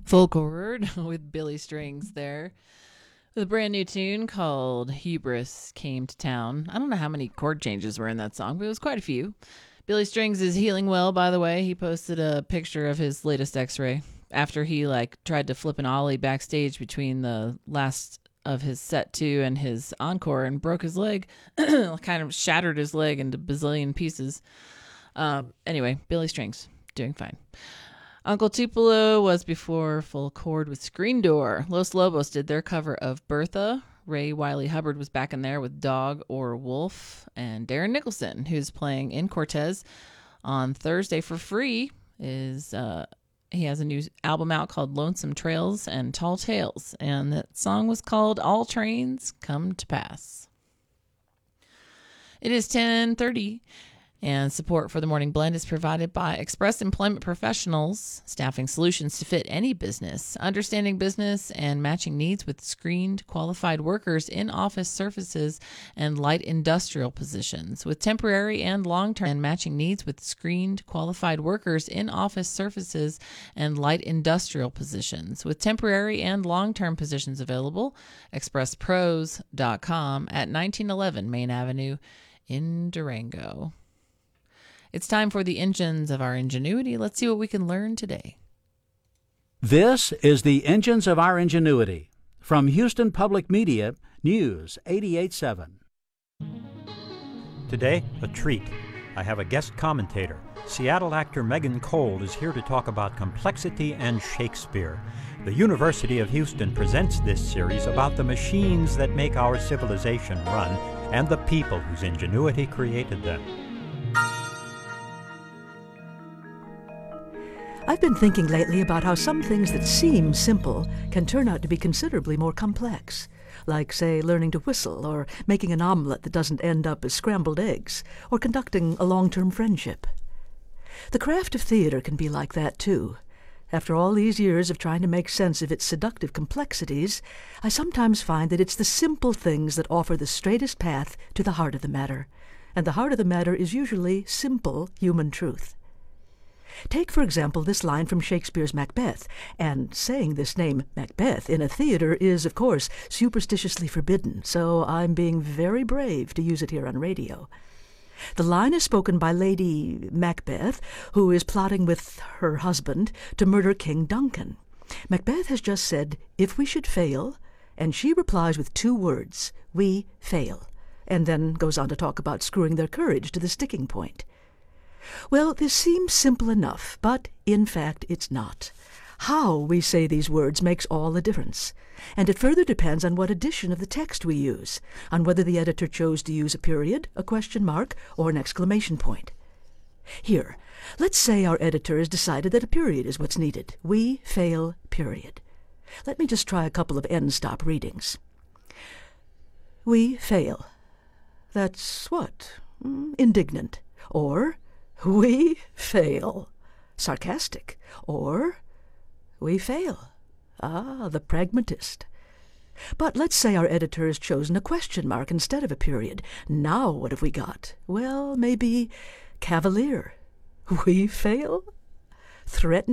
Full chord with Billy Strings there. With a brand new tune called Hubris Came to Town. I don't know how many chord changes were in that song, but it was quite a few. Billy Strings is healing well, by the way. He posted a picture of his latest x-ray after he tried to flip an ollie backstage between the last of his set 2 and his encore and broke his leg. Kind of shattered his leg into bazillion pieces. Anyway, Billy Strings, doing fine. Uncle Tupelo was before Full Chord with Screen Door. Los Lobos did their cover of Bertha. Ray Wiley Hubbard was back in there with Dog or Wolf. And Darren Nicholson, who's playing in Cortez on Thursday for free, he has a new album out called Lonesome Trails and Tall Tales. And that song was called All Trains Come to Pass. It is 10:30. And support for the Morning Blend is provided by Express Employment Professionals, staffing solutions to fit any business, understanding business and matching needs with screened qualified workers in office services and light industrial positions, with temporary and long-term and matching needs with screened qualified workers in office services and light industrial positions, with temporary and long-term positions available. ExpressPros.com at 1911 Main Avenue in Durango. It's time for the engines of our ingenuity. Let's see what we can learn today. This is the Engines of Our Ingenuity from Houston Public Media, News 88.7. Today, a treat. I have a guest commentator. Seattle actor Megan Cole is here to talk about complexity and Shakespeare. The University of Houston presents this series about the machines that make our civilization run and the people whose ingenuity created them. I've been thinking lately about how some things that seem simple can turn out to be considerably more complex, like, say, learning to whistle, or making an omelet that doesn't end up as scrambled eggs, or conducting a long-term friendship. The craft of theater can be like that, too. After all these years of trying to make sense of its seductive complexities, I sometimes find that it's the simple things that offer the straightest path to the heart of the matter, and the heart of the matter is usually simple human truth. Take, for example, this line from Shakespeare's Macbeth, and saying this name, Macbeth, in a theater is, of course, superstitiously forbidden, so I'm being very brave to use it here on radio. The line is spoken by Lady Macbeth, who is plotting with her husband to murder King Duncan. Macbeth has just said, "If we should fail," and she replies with 2 words, "We fail," and then goes on to talk about screwing their courage to the sticking point. Well, this seems simple enough, but in fact it's not. How we say these words makes all the difference, and it further depends on what edition of the text we use, on whether the editor chose to use a period, a question mark, or an exclamation point. Here, let's say our editor has decided that a period is what's needed. We fail, period. Let me just try a couple of end-stop readings. We fail. That's what? Indignant. Or we fail. Sarcastic. Or we fail. The pragmatist. But let's say our editor has chosen a question mark instead of a period. Now what have we got? Well, maybe cavalier. We fail. Threatening.